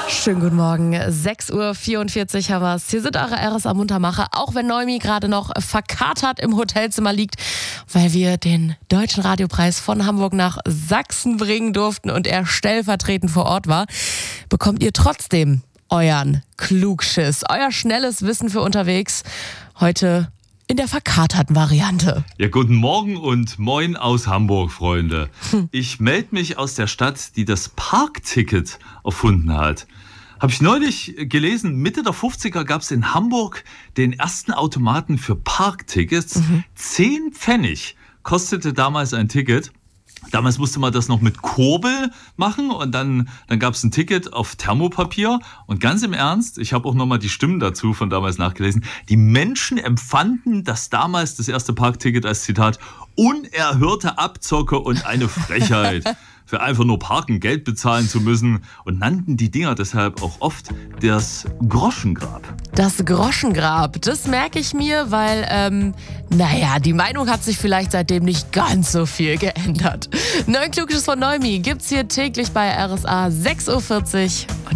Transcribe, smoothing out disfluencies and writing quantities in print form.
Schönen guten Morgen, 6.44 Uhr haben wir es. Hier sind eure RSA Muntermacher, auch wenn Noemi gerade noch verkatert im Hotelzimmer liegt, weil wir den Deutschen Radiopreis von Hamburg nach Sachsen bringen durften und er stellvertretend vor Ort war, bekommt ihr trotzdem euren Klugschiss, euer schnelles Wissen für unterwegs. Heute in der verkaterten Variante. Ja, guten Morgen und moin aus Hamburg, Freunde. Ich melde mich aus der Stadt, die das Parkticket erfunden hat. Habe ich neulich gelesen, Mitte der 50er gab es in Hamburg den ersten Automaten für Parktickets. 10 Pfennig kostete damals ein Ticket. Damals musste man das noch mit Kurbel machen und dann gab es ein Ticket auf Thermopapier. Und ganz im Ernst, ich habe auch nochmal die Stimmen dazu von damals nachgelesen, die Menschen empfanden das damals, das erste Parkticket, als Zitat, unerhörte Abzocke und eine Frechheit. Für einfach nur parken, Geld bezahlen zu müssen und nannten die Dinger deshalb auch oft das Groschengrab. Das Groschengrab, das merke ich mir, weil, die Meinung hat sich vielleicht seitdem nicht ganz so viel geändert. Neuen Klugschiss von Noemi gibt's hier täglich bei RSA 6.40 Uhr und